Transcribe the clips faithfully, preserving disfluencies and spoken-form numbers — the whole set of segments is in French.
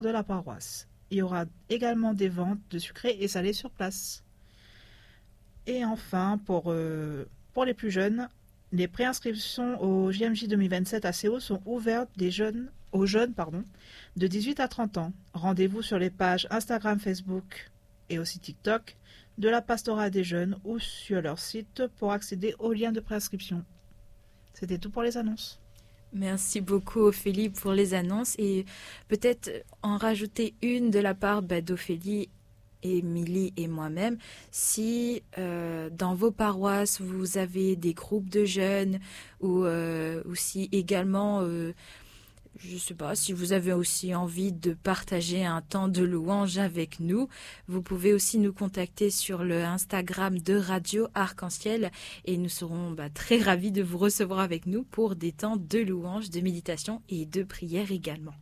de la paroisse. Il y aura également des ventes de sucrés et salés sur place. Et enfin, pour, euh, pour les plus jeunes, les préinscriptions au J M J deux mille vingt-sept à Séoul sont ouvertes des jeunes, aux jeunes pardon, de dix-huit à trente ans. Rendez-vous sur les pages Instagram, Facebook et aussi TikTok de la Pastorat des jeunes ou sur leur site pour accéder aux liens de préinscription. C'était tout pour les annonces. Merci beaucoup Ophélie pour les annonces et peut-être en rajouter une de la part bah, d'Ophélie, Émilie et moi-même. Si euh, dans vos paroisses vous avez des groupes de jeunes ou, euh, ou si également, euh, je ne sais pas, si vous avez aussi envie de partager un temps de louange avec nous, vous pouvez aussi nous contacter sur le Instagram de Radio Arc-en-Ciel et nous serons bah, très ravis de vous recevoir avec nous pour des temps de louange, de méditation et de prière également.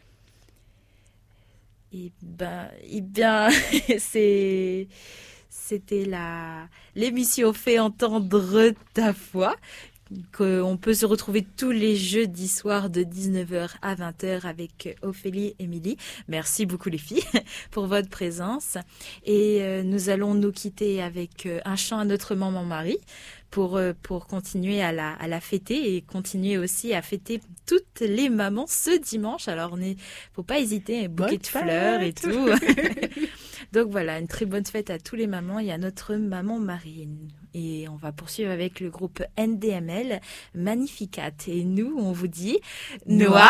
Et ben, et bien, c'est, c'était la, l'émission Fait entendre ta foi. Qu'on peut se retrouver tous les jeudis soirs de dix-neuf heures à vingt heures avec Ophélie et Émilie. Merci beaucoup les filles pour votre présence. Et euh, nous allons nous quitter avec euh, un chant à notre maman Marie pour, euh, pour continuer à la, à la fêter et continuer aussi à fêter toutes les mamans ce dimanche. Alors, il ne faut pas hésiter, un bouquet Bonne de fleurs et tout. Donc voilà, une très bonne fête à tous les mamans et à notre maman Marie. Et on va poursuivre avec le groupe N D M L, Magnificat. Et nous, on vous dit Noah.